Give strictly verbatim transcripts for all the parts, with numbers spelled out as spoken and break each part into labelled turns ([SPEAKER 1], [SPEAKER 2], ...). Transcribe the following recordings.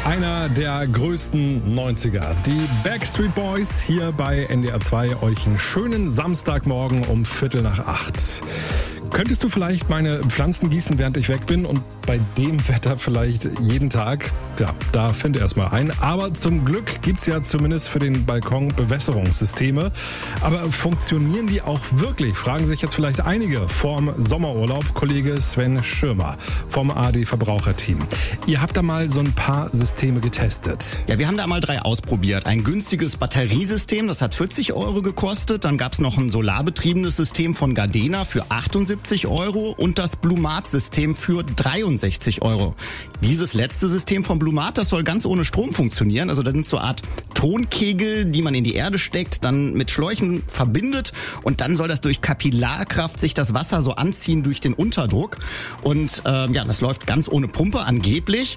[SPEAKER 1] Einer der größten neunziger. Die Backstreet Boys hier bei N D R zwei. Euch einen schönen Samstagmorgen um Viertel nach acht. Könntest du vielleicht meine Pflanzen gießen, während ich weg bin und bei dem Wetter vielleicht jeden Tag? Ja, da finde erstmal ein. Aber zum Glück gibt's ja zumindest für den Balkon Bewässerungssysteme. Aber funktionieren die auch wirklich? Fragen sich jetzt vielleicht einige vorm Sommerurlaub. Kollege Sven Schirmer vom A D Verbraucherteam. Ihr habt da mal so ein paar Systeme getestet.
[SPEAKER 2] Ja, wir haben da mal drei ausprobiert. Ein günstiges Batteriesystem, das hat vierzig Euro gekostet. Dann gab's noch ein solarbetriebenes System von Gardena für achtundsiebzig Euro und das Blumat-System für dreiundsechzig Euro. Dieses letzte System von Blumat, das soll ganz ohne Strom funktionieren. Also das sind so eine Art Tonkegel, die man in die Erde steckt, dann mit Schläuchen verbindet und dann soll das durch Kapillarkraft sich das Wasser so anziehen durch den Unterdruck. Und äh, ja, das läuft ganz ohne Pumpe angeblich.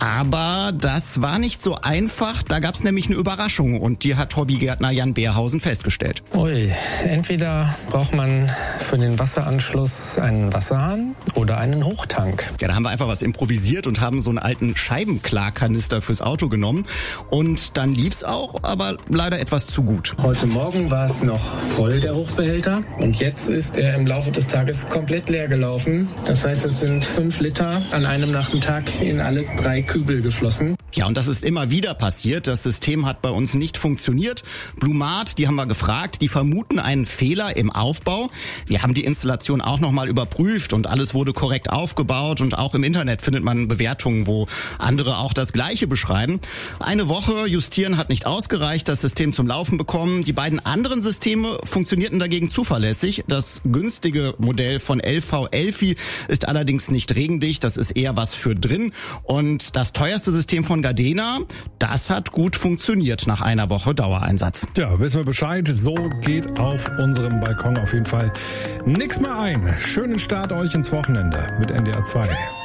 [SPEAKER 2] Aber das war nicht so einfach. Da gab es nämlich eine Überraschung und die hat Hobbygärtner Jan Beerhausen festgestellt.
[SPEAKER 3] Ui, entweder braucht man für den Wasseranschluss einen Wasserhahn oder einen Hochtank.
[SPEAKER 2] Ja, da haben wir einfach was improvisiert und haben so einen alten Scheibenklarkanister fürs Auto genommen. Und dann lief's auch, aber leider etwas zu gut.
[SPEAKER 3] Heute Morgen war es noch voll, der Hochbehälter. Und jetzt ist er im Laufe des Tages komplett leer gelaufen. Das heißt, es sind fünf Liter an einem Nachmittag in alle drei Kübel geflossen.
[SPEAKER 2] Ja, und das ist immer wieder passiert. Das System hat bei uns nicht funktioniert. Blumat, die haben wir gefragt, die vermuten einen Fehler im Aufbau. Wir haben die Installation auch nochmal überprüft und alles wurde korrekt aufgebaut und auch im Internet findet man Bewertungen, wo andere auch das Gleiche beschreiben. Eine Woche justieren hat nicht ausgereicht, das System zum Laufen bekommen. Die beiden anderen Systeme funktionierten dagegen zuverlässig. Das günstige Modell von L V Elfi ist allerdings nicht regendicht, das ist eher was für drin. Und das teuerste System von Gardena, das hat gut funktioniert nach einer Woche Dauereinsatz.
[SPEAKER 1] Ja, wissen wir Bescheid. So geht auf unserem Balkon auf jeden Fall nix mehr ein. Schönen Start euch ins Wochenende mit N D R zwei.